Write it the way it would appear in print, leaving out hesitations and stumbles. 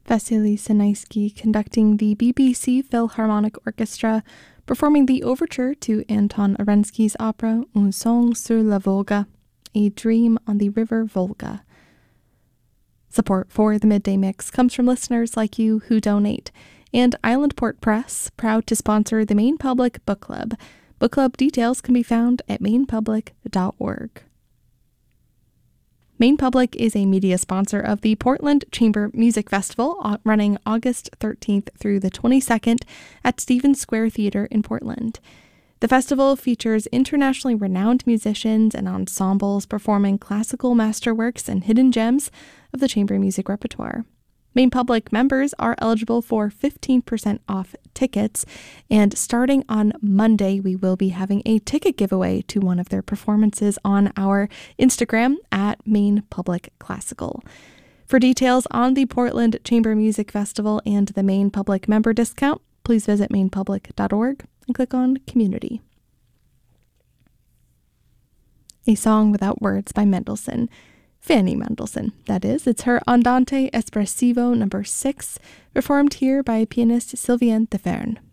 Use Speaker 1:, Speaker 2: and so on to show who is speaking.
Speaker 1: Vasily Sinaisky conducting the BBC Philharmonic Orchestra, performing the overture to Anton Arensky's opera Un Song sur la Volga, A Dream on the River Volga. Support for the Midday Mix comes from listeners like you who donate, and Island Port Press, proud to sponsor the Maine Public Book Club. Book club details can be found at mainepublic.org. Maine Public is a media sponsor of the Portland Chamber Music Festival, running August 13th through the 22nd at Stevens Square Theater in Portland. The festival features internationally renowned musicians and ensembles performing classical masterworks and hidden gems of the chamber music repertoire. Maine Public members are eligible for 15% off tickets, and starting on Monday, we will be having a ticket giveaway to one of their performances on our Instagram at Maine Public Classical. For details on the Portland Chamber Music Festival and the Maine Public member discount, please visit mainepublic.org and click on Community. A Song Without Words by Mendelssohn. Fanny Mendelssohn, that is. It's her Andante Espressivo No. 6, performed here by pianist Sylviane Theferne.